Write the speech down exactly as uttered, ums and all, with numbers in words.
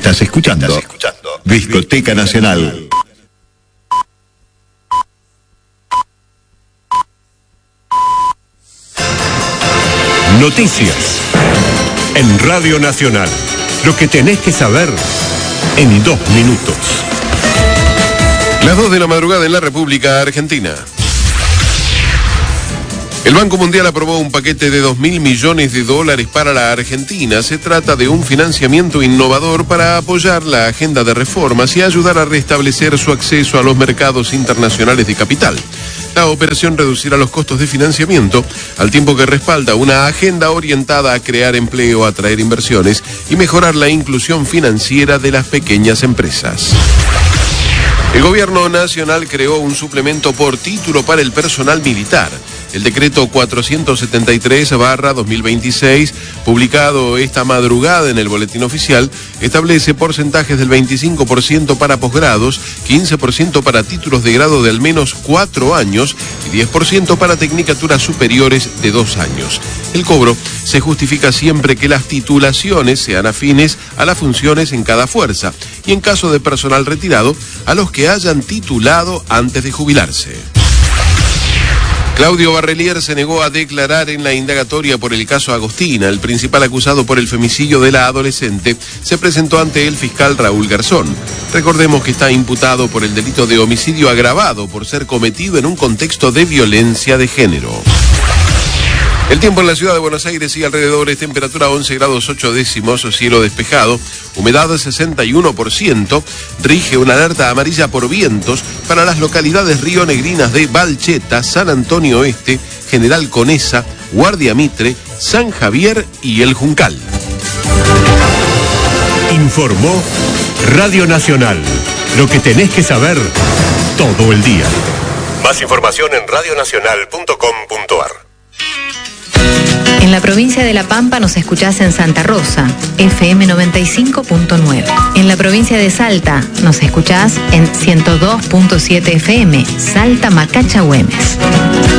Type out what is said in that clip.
Estás escuchando, Estás escuchando. Discoteca Nacional. Noticias en Radio Nacional. Lo que tenés que saber en dos minutos. Las dos de la madrugada en la República Argentina. El Banco Mundial aprobó un paquete de dos mil millones de dólares para la Argentina. Se trata de un financiamiento innovador para apoyar la agenda de reformas y ayudar a restablecer su acceso a los mercados internacionales de capital. La operación reducirá los costos de financiamiento, al tiempo que respalda una agenda orientada a crear empleo, atraer inversiones y mejorar la inclusión financiera de las pequeñas empresas. El Gobierno Nacional creó un suplemento por título para el personal militar. El decreto cuatrocientos setenta y tres barra dos mil veintiséis, publicado esta madrugada en el Boletín Oficial, establece porcentajes del veinticinco por ciento para posgrados, quince por ciento para títulos de grado de al menos cuatro años y diez por ciento para tecnicaturas superiores de dos años. El cobro se justifica siempre que las titulaciones sean afines a las funciones en cada fuerza y, en caso de personal retirado, a los que hayan titulado antes de jubilarse. Claudio Barrelier se negó a declarar en la indagatoria por el caso Agostina. El principal acusado por el femicidio de la adolescente se presentó ante el fiscal Raúl Garzón. Recordemos que está imputado por el delito de homicidio agravado por ser cometido en un contexto de violencia de género. El tiempo en la ciudad de Buenos Aires y alrededores, temperatura once grados ocho décimos, cielo despejado, humedad sesenta y uno por ciento, rige una alerta amarilla por vientos para las localidades rionegrinas de Valcheta, San Antonio Oeste, General Conesa, Guardia Mitre, San Javier y El Juncal. Informó Radio Nacional. Lo que tenés que saber todo el día. Más información en radionacional punto com punto ar. En la provincia de La Pampa nos escuchás en Santa Rosa, F M noventa y cinco punto nueve. En la provincia de Salta nos escuchás en ciento dos punto siete F M, Salta Macacha Güemes.